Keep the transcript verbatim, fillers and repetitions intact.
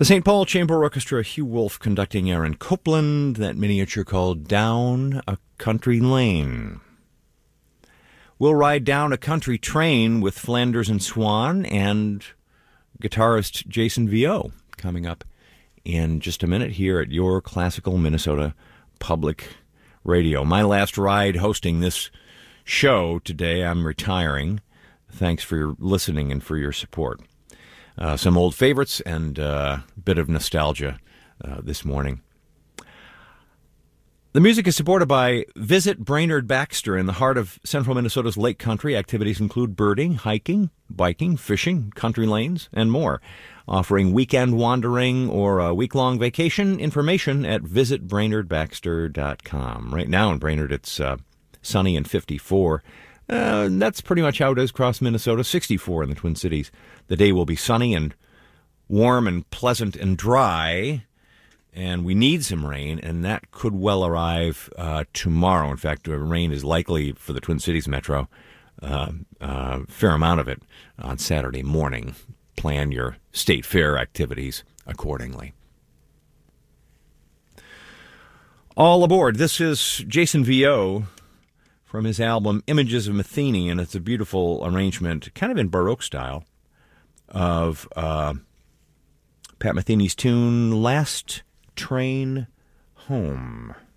The Saint Paul Chamber Orchestra, Hugh Wolf conducting Aaron Copland, that miniature called Down a Country Lane. We'll ride down a country train with Flanders and Swan and guitarist Jason Vio coming up in just a minute here at your Classical Minnesota Public Radio. My last ride hosting this show today. I'm retiring. Thanks for your listening and for your support. Uh, some old favorites and a uh, bit of nostalgia uh, this morning. The music is supported by Visit Brainerd Baxter in the heart of central Minnesota's Lake Country. Activities include birding, hiking, biking, fishing, country lanes, and more. Offering weekend wandering or a week-long vacation. Information at visit brainerd baxter dot com. Right now in Brainerd, it's uh, sunny and fifty-four. Uh, that's pretty much how it is across Minnesota. sixty-four in the Twin Cities. The day will be sunny and warm and pleasant and dry, and we need some rain, and that could well arrive uh, tomorrow. In fact, uh, rain is likely for the Twin Cities metro, uh, uh, fair amount of it on Saturday morning. Plan your state fair activities accordingly. All aboard. This is Jason Vio from his album Images of Matheny, and it's a beautiful arrangement, kind of in Baroque style, of uh, Pat Metheny's tune, Last Train Home.